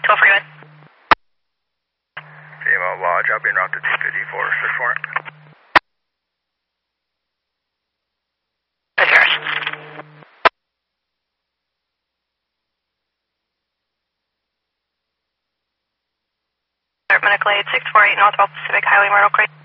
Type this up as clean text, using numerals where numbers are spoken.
12 for good. CMO Lodge, I'll be en route to 254, search warrant. That's yours. Medical aid 648 Northwell Pacific Highway, Myrtle Creek.